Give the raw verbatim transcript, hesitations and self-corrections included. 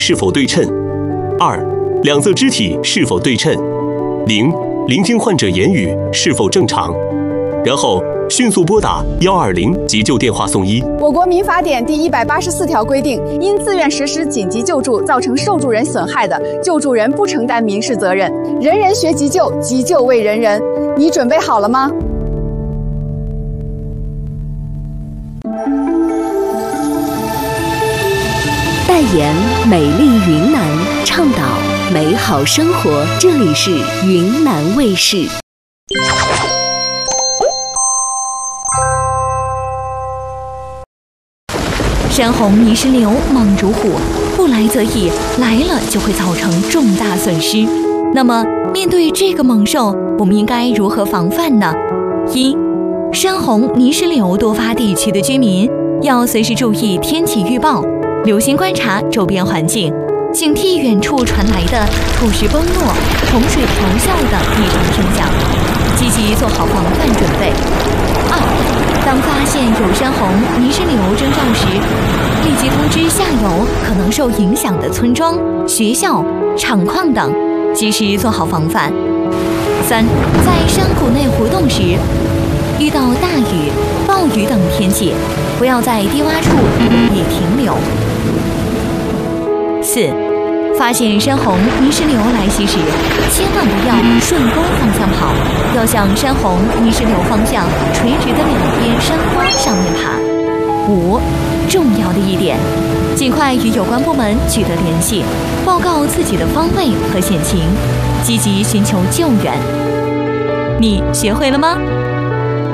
是否对称？二、两侧肢体是否对称？零、聆听患者言语是否正常？然后迅速拨打幺二零急救电话送医。 我国民法典第一百八十四条规定，因自愿实施紧急救助造成受助人损害的，救助人不承担民事责任。人人学急救，急救为人人。你准备好了吗？ 代言美丽云南，倡导美好生活。这里是云南卫视。 山洪泥石流猛如虎，不来则已，来了就会造成重大损失。那么，面对这个猛兽，我们应该如何防范呢？一、山洪泥石流多发地区的居民要随时注意天气预报，留心观察周边环境，警惕远处传来的土石崩落、洪水咆哮的异常声响，积极做好防范准备。二、当发现有山洪、泥石流征兆时，立即通知下游可能受影响的村庄、学校、厂矿等，及时做好防范。三、在山谷内活动时，遇到大雨、暴雨等天气，不要在低洼处故意停留。四、发现山洪、泥石流来袭时，千万不要顺沟方向跑，要向山洪、泥石流方向垂直的两边山坡上面爬。五、重要的一点，尽快与有关部门取得联系，报告自己的方位和险情，积极寻求救援。你学会了吗？